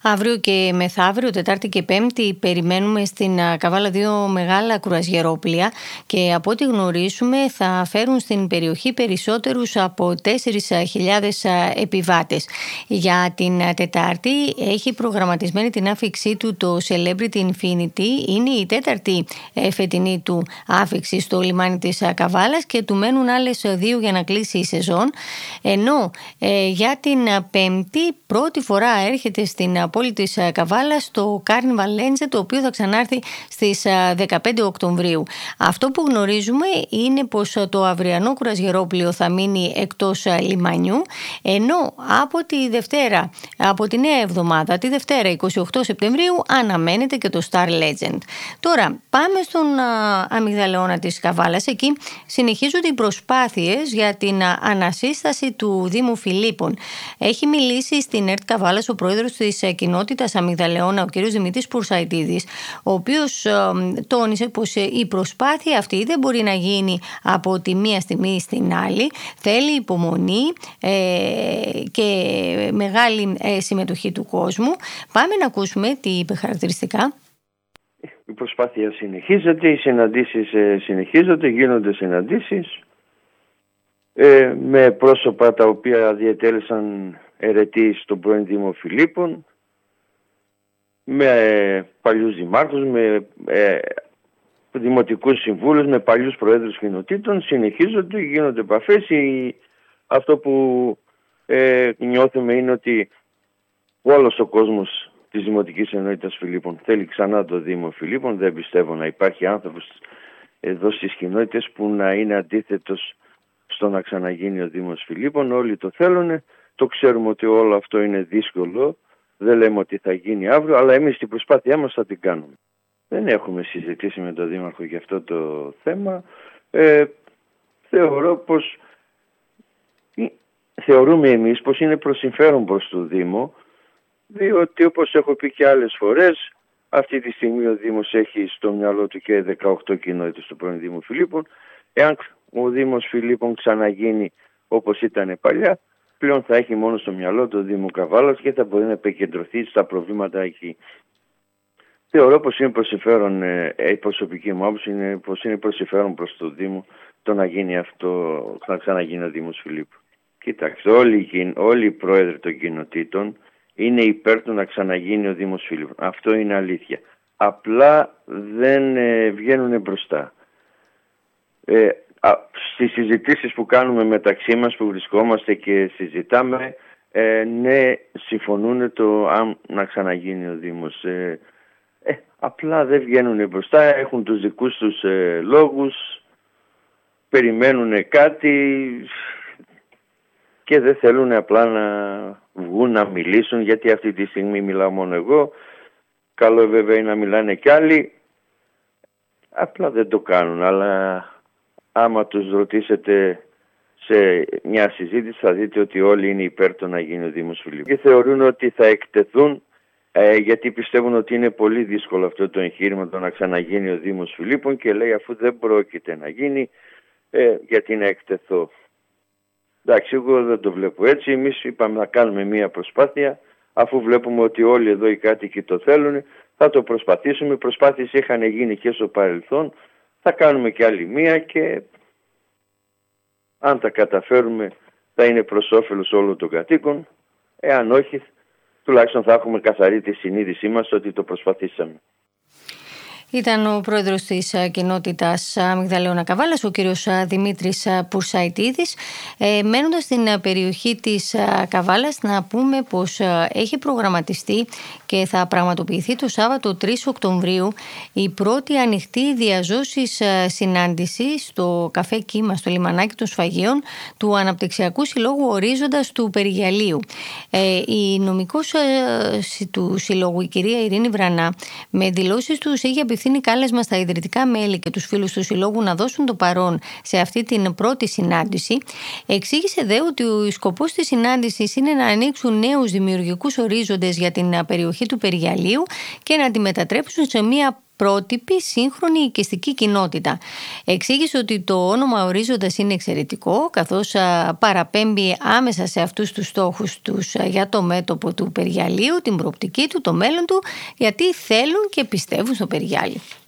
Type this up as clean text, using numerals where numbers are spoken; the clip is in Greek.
Αύριο και μεθαύριο, Τετάρτη και Πέμπτη, περιμένουμε στην Καβάλα δύο μεγάλα κρουαζιερόπλια και από ό,τι γνωρίζουμε θα φέρουν στην περιοχή περισσότερους από 4.000 επιβάτες. Για την Τετάρτη έχει προγραμματισμένη την άφιξή του το Celebrity Infinity. Είναι η τέταρτη φετινή του άφιξη στο λιμάνι της Καβάλας και του μένουν άλλες δύο για να κλείσει η σεζόν. Ενώ για την Πέμπτη πρώτη φορά έρχεται στην πόλη της Καβάλας το Carnival Lenze, το οποίο θα ξανάρθει στις 15 Οκτωβρίου. Αυτό που γνωρίζουμε είναι πως το αυριανό κρουαζιερόπλιο θα μείνει εκτός λιμανιού, ενώ από τη Δευτέρα, από τη νέα εβδομάδα, τη Δευτέρα 28 Σεπτεμβρίου αναμένεται και το Star Legend. Τώρα πάμε στον αμυγδαλεώνα της Καβάλας. Εκεί συνεχίζονται οι προσπάθειες για την ανασύσταση του Δήμου Φιλίππων. Έχει μιλήσει στην ΕΡΤ Καβάλας ο πρόεδρος της κοινότητας Αμυγδαλεώνα, ο κ. Δημήτρης Πουρσαϊτίδης, ο οποίος τόνισε πως η προσπάθεια αυτή δεν μπορεί να γίνει από τη μία στιγμή στην άλλη. Θέλει υπομονή και μεγάλη συμμετοχή του κόσμου. Πάμε να ακούσουμε τι είπε χαρακτηριστικά. Η προσπάθεια συνεχίζεται, οι συναντήσεις συνεχίζονται, γίνονται συναντήσεις με πρόσωπα τα οποία διετέλεσαν αιρετοί στον πρώην Δήμο Φιλίππων, με παλιούς δημάρχους, με δημοτικούς συμβούλους, με παλιούς προέδρους κοινοτήτων. Συνεχίζονται, γίνονται επαφές. Αυτό που νιώθουμε είναι ότι όλος ο κόσμος της Δημοτικής Ενότητας Φιλίππων θέλει ξανά το Δήμο Φιλίππων. Δεν πιστεύω να υπάρχει άνθρωπος εδώ στις κοινότητες που να είναι αντίθετος στο να ξαναγίνει ο Δήμος Φιλίππων. Όλοι το θέλουν. Το ξέρουμε ότι όλο αυτό είναι δύσκολο. Δεν λέμε ότι θα γίνει αύριο, αλλά εμείς την προσπάθειά μας θα την κάνουμε. Δεν έχουμε συζητήσει με τον Δήμαρχο για αυτό το θέμα. Θεωρούμε εμείς πως είναι προς συμφέρον προς το Δήμο, διότι όπως έχω πει και άλλες φορές, αυτή τη στιγμή ο Δήμος έχει στο μυαλό του και 18 κοινότητες του πρώην Δήμου Φιλίππων. Εάν ο Δήμος Φιλίππων ξαναγίνει όπως ήταν παλιά, πλέον θα έχει μόνο στο μυαλό το Δήμο Καβάλας και θα μπορεί να επικεντρωθεί στα προβλήματα εκεί. Θεωρώ πως είναι προς συμφέρον, η προσωπική μου άποψη είναι πως είναι προς συμφέρον προς το Δήμο το να γίνει αυτό, να ξαναγίνει ο Δήμος Φιλίππου. Κοιτάξτε, όλοι οι πρόεδροι των κοινοτήτων είναι υπέρ του να ξαναγίνει ο Δήμος Φιλίππου. Αυτό είναι αλήθεια. Απλά δεν βγαίνουν μπροστά. Στις συζητήσεις που κάνουμε μεταξύ μας, που βρισκόμαστε και συζητάμε, ναι, συμφωνούν το αν να ξαναγίνει ο Δήμος. Απλά δεν βγαίνουν μπροστά, έχουν τους δικούς τους λόγους, περιμένουν κάτι και δεν θέλουν απλά να βγουν να μιλήσουν, γιατί αυτή τη στιγμή μιλάω μόνο εγώ. Καλό βέβαια είναι να μιλάνε κι άλλοι, απλά δεν το κάνουν. Αλλά άμα τους ρωτήσετε σε μια συζήτηση θα δείτε ότι όλοι είναι υπέρ το να γίνει ο Δήμος Φιλίππου. Και θεωρούν ότι θα εκτεθούν, γιατί πιστεύουν ότι είναι πολύ δύσκολο αυτό το εγχείρημα το να ξαναγίνει ο Δήμος Φιλίππων, και λέει αφού δεν πρόκειται να γίνει, γιατί να εκτεθώ. Εντάξει, εγώ δεν το βλέπω έτσι. Εμείς είπαμε να κάνουμε μια προσπάθεια, αφού βλέπουμε ότι όλοι εδώ οι κάτοικοι το θέλουν, θα το προσπαθήσουμε. Προσπάθειες είχαν γίνει και στο παρελθόν, θα κάνουμε και άλλη μία και αν τα καταφέρουμε θα είναι προς όφελος όλων των κατοίκων. Εάν όχι, τουλάχιστον θα έχουμε καθαρή τη συνείδησή μας ότι το προσπαθήσαμε. Ήταν ο πρόεδρος της κοινότητας Αμυγδαλεώνα Καβάλας, ο κύριος Δημήτρης Πουρσαϊτίδης. Μένοντας στην περιοχή της Καβάλας, να πούμε πως έχει προγραμματιστεί και θα πραγματοποιηθεί το Σάββατο 3 Οκτωβρίου η πρώτη ανοιχτή διαζώσης συνάντηση στο καφέ Κύμα, στο λιμανάκι των Σφαγείων του Αναπτυξιακού Συλλόγου Ορίζοντας του Περιγιαλίου. Η νομικός του Συλλόγου, η κυρία Ειρήνη Βρανά, με δηλώσεις τους είχε απευθύνει κάλεσμα στα ιδρυτικά μέλη και τους φίλους του Συλλόγου να δώσουν το παρόν σε αυτή την πρώτη συνάντηση. Εξήγησε δε ότι ο σκοπός της συνάντησης είναι να ανοίξουν νέους δημιουργικούς ορίζοντες για την περιοχή του Περιγιαλίου και να τη μετατρέψουν σε μια πρότυπη σύγχρονη οικιστική κοινότητα. Εξήγησε ότι το όνομα Ορίζοντας είναι εξαιρετικό, καθώς παραπέμπει άμεσα σε αυτούς τους στόχους τους για το μέτωπο του Περιγιαλίου, την προοπτική του, το μέλλον του, γιατί θέλουν και πιστεύουν στο Περιγιάλι.